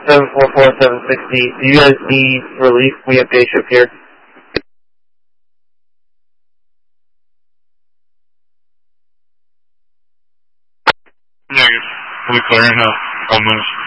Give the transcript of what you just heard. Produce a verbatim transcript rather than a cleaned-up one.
seven four four seven sixty. Do you guys need relief? We have day shift here. Negative. We'll be clearing now. Five minutes.